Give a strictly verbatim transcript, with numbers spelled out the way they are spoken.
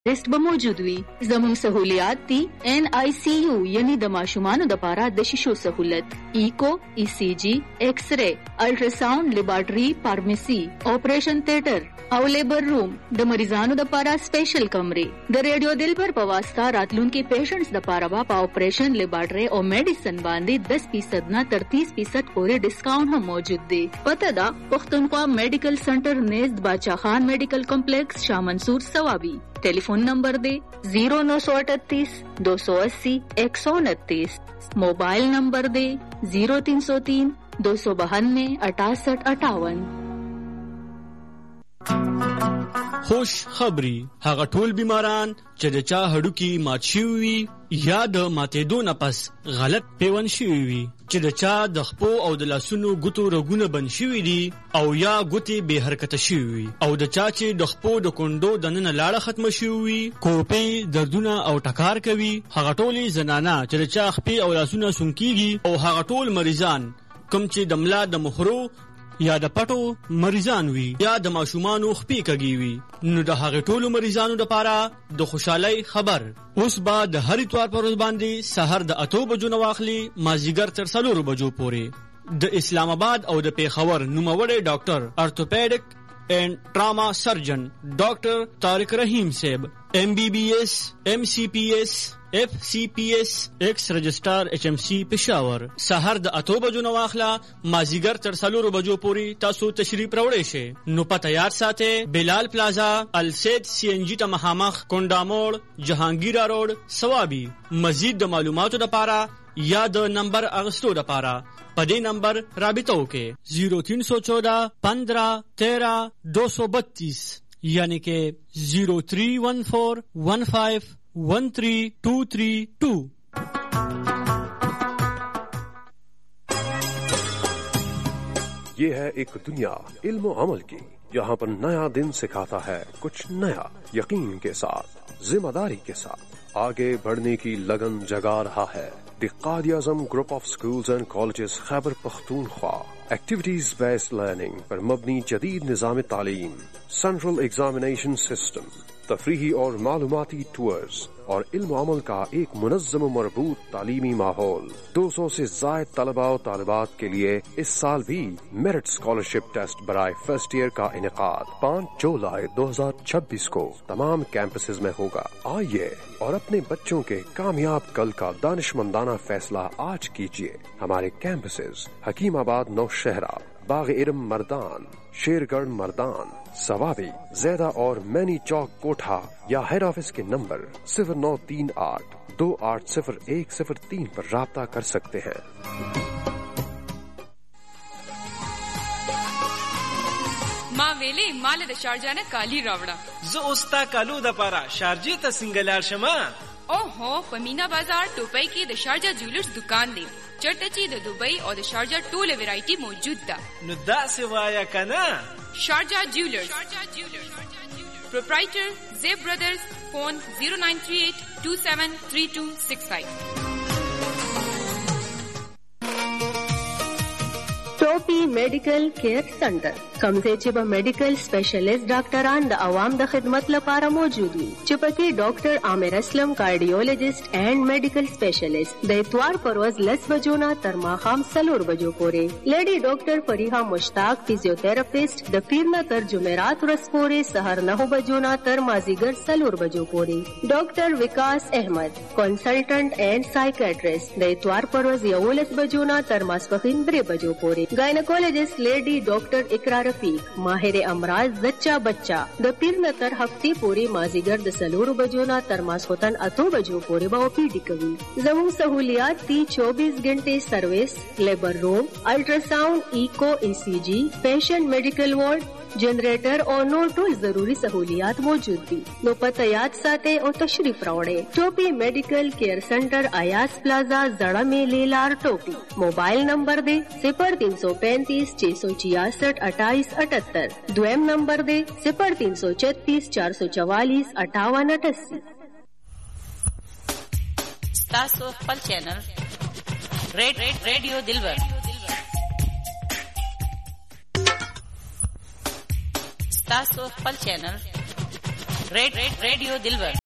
टेस्ट به موجود وي. زموږ سہولیات دي ان آی سی یو یعنی د ماشومانو د پاره د شیشو سہولت، ایکو، ای سی جی، ایکس ری، الټراساوند، لیبارټری، فارمیسی، اپریشن تھیټر او لیبر روم. د مریضانو د پاره سپیشل کمرې د ریډیو دل پر په واسطه راتلونکو پیشنټس د پاره په اپریشن، لیبارټری او میډیسن باندې دس فیصد نه تر تیس فیصد پورې ډیسکاونټ هم موجود دی. پته دا پښتونخوا میډیکل سنټر نزد باچا خان میډیکل کمپلیکس شاه منصور ثوابی. Telephone number दे जीरो नौ सौ अड़तीस दो सौ अस्सी एक सौ उनतीस. मोबाइल नंबर दे जीरो तीन सौ तीन दो सौ बहान्ने अठासठ अठावन. خوش خبری هغه ټول بیماران چې د چا هډوکی مات شوی وي یا د ماتېدو نه پس غلط پیوند شوی وي، چې د چا د خپو او د لاسونو ګوتو رګونه بند شوي دي او یا ګوتې بې حرکته شوي وي، او د چا چې د خپو د کونډو دننه لاړه ختمه شوي وي، کوپې، دردونه او ټکار کوي، هغه ټولې زنانه چې د چا خپې او لاسونه سونکېږي، او هغه ټول مریضان کوم چې د ملا د مخرو یا د پټو مریضان وي یا د ماشومانو خپې کږي وي، نو د هغه ټولو مریضانو لپاره د خوشحالۍ خبر. اوس به د هر اتوار پر ورځ باندې سحر د اتو بجو نه واخلي مازیګر تر څلورو بجو پورې د اسلام آباد او د پیښور نوموړی ډاکټر ارتوپیډک اینڈ ټراما سرجن ډاکټر طارق رحیم صاحب، ایم بی بی ایس، ایم سی پی ایس، ایف سی پی ایس، ایکس رجسٹر ایچ ایم سی پشاور. سحر د اتو بجو نو واخلا مازیګر تر څلورو بجو پورې تاسو تشریف راوړئ شئ. نو پته یاد ساتئ، بلال پلازا، السید سی ان جی ته مخامخ، کونډا موړ، جهانگیرا روډ، ثوابی. مزید د معلوماتو لپاره یا د نمبر اغستو لپاره په دې نمبر رابطه وکړئ زیرو تین سو چودہ پندرہ تیرہ دو سو بتیس، یعنی کہ زیرو تھری ون فور ون فائیو ون تھری ٹو تھری ٹو. یہ ہے ایک دنیا علم و عمل کی، یہاں پر نیا دن سکھاتا ہے کچھ نیا، یقین کے ساتھ، ذمہ داری کے ساتھ آگے بڑھنے کی لگن جگا رہا ہے. دی قائد اعظم گروپ آف سکولز اینڈ کالجز خیبر پختونخوا ایکٹیویٹیز بیسڈ لرننگ پر مبنی جدید نظام تعلیم، سینٹرل ایگزامینیشن سسٹم، تفریحی اور معلوماتی ٹورز اور علم و عمل کا ایک منظم و مربوط تعلیمی ماحول. دو سو سے زائد طلباء و طالبات کے لیے اس سال بھی میرٹ اسکالرشپ ٹیسٹ برائے فرسٹ ایئر کا انعقاد پانچ جولائی دو ہزار چھبیس کو تمام کیمپسز میں ہوگا. آئیے اور اپنے بچوں کے کامیاب کل کا دانشمندانہ فیصلہ آج کیجیے. ہمارے کیمپسز حکیم آباد نوشہرہ، باغ ارم مردان، شیر گڑھ مردان، ثوابی، زیدہ اور مینی چوک کوٹھا یا ہیڈ آفس کے نمبر صفر نو تین آٹھ دو آٹھ صفر ایک صفر تین پر رابطہ کر سکتے ہیں. ما ویلې مال د شارجه نه کالی راوړه. زه اوستا کالو د پاره شارجه ته سنگلار شمه. اوهو په مینا بازار ټوپۍ کې د شارجه جولرز دکان دی، چرته چې د دوبۍ او د شارجه ټوله ویرایټي موجود ده. نو دا سوایا کنه شارجه جولرز، پروپرایټر زیب برادرز، فون زیرو نائن تھری ایٹ ٹو سیون تھری ٹو سکس فائیو. ټوپی میډیکل کیر سنټر کوم ځای چې به میډیکل سپیشلیست ډاکټران د عوام د خدمت لپاره موجود وي، چې پکې ډاکټر عامر اسلم کارډیولوژیسټ اینڈ میډیکل سپیشلیست د اتوار پر ورځ لس بجو نه تر ماښام څلور بجو پورې، لیډي ډاکټر فریحه مشتاق فزیوتراپیسټ د پیر نه تر جمعرات ورځ پورې سهار نهو بجو نه تر مازیګر څلور بجو پورې، ډاکټر وکاس احمد کنسلټنټ اینڈ سایکیاټریسټ د اتوار پر ورځ یولس بجو نه تر ماسپښین درې بجو پورې، گائنیکولوجسٹ لیڈی ڈاکٹر اقرا رفیق ماہر امراض زچا بچہ د پیر نه تر ہفتے پوری مازیګر د سلور بجو نه تر ماسخوتن اتو بجو پوری به او پی ڈی کوي. زموږ سہولیات دی چوبیس گھنٹے سروس، لیبر روم، الټراساوند، ایکو، ای سی جی، پیشنٹ میڈیکل وارڈ، جنریٹر اور نور ټول ضروری سہولیات موجود دي. نو پته یاد ساتئ او تشریف راوړئ. ټوپی میډیکل کیر سنټر آیاس پلازا زړه میلې لار ټوپی. موبایل نمبر دے صفر تین سو پینتیس چھ سو چھیاسٹھ اٹھائیس اٹھتر. دویم نمبر دے صفر تین سو چھتیس چار سو چوالیس اٹھاون اٹھاسی. تاسو خپل چینل ریډ ریډیو دلبر تاسو خپل چینل ریډ ریډ ریډیو دلبر